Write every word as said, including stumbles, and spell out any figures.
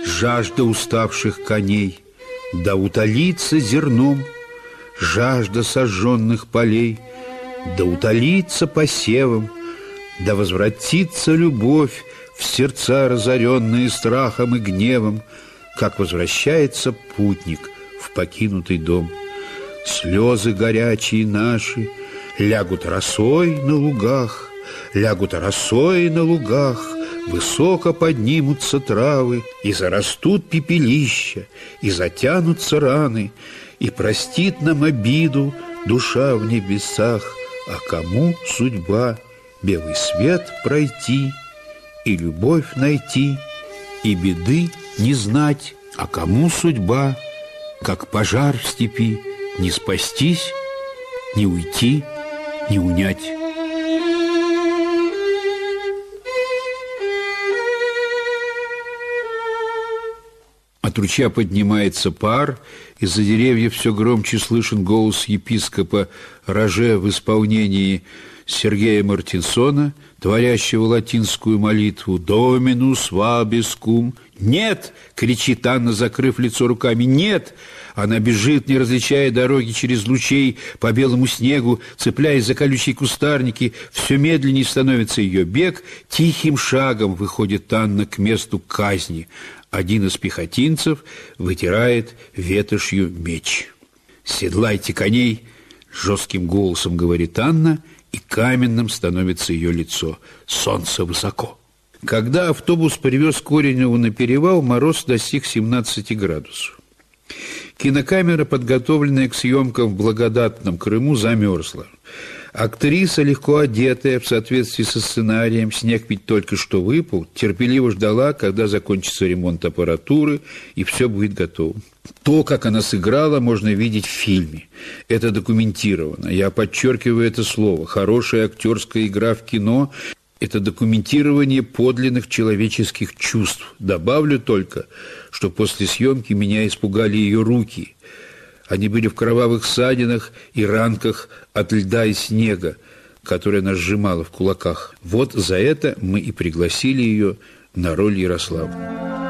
жажда уставших коней, да утолится зерном жажда сожженных полей, да утолится посевом, да возвратится любовь в сердца, разоренные страхом и гневом, как возвращается путник в покинутый дом. Слезы горячие наши лягут росой на лугах, лягут росой на лугах, высоко поднимутся травы, и зарастут пепелища, и затянутся раны, и простит нам обиду душа в небесах. А кому судьба белый свет пройти, и любовь найти, и беды не знать? А кому судьба, как пожар в степи, не спастись, не уйти, не унять? От ручья поднимается пар, из-за деревьев все громче слышен голос епископа Роже в исполнении Сергея Мартинсона, творящего латинскую молитву «Доминус вабискум». «Нет!» — кричит Анна, закрыв лицо руками. «Нет!» Она бежит, не различая дороги через лучей по белому снегу, цепляясь за колючие кустарники. Все медленнее становится ее бег. Тихим шагом выходит Анна к месту казни. Один из пехотинцев вытирает ветошью меч. «Седлайте коней!» — жестким голосом говорит Анна, и каменным становится ее лицо. Солнце высоко. Когда автобус привез Кореневу на перевал, мороз достиг семнадцати градусов. Кинокамера, подготовленная к съемкам в благодатном Крыму, замерзла. Актриса, легко одетая в соответствии со сценарием, снег ведь только что выпал, терпеливо ждала, когда закончится ремонт аппаратуры и все будет готово. То, как она сыграла, можно видеть в фильме. Это документировано. Я подчеркиваю это слово. Хорошая актерская игра в кино – это документирование подлинных человеческих чувств. Добавлю только, что после съемки меня испугали ее руки. Они были в кровавых ссадинах и ранках от льда и снега, которые она сжимала в кулаках. Вот за это мы и пригласили ее на роль Ярославы.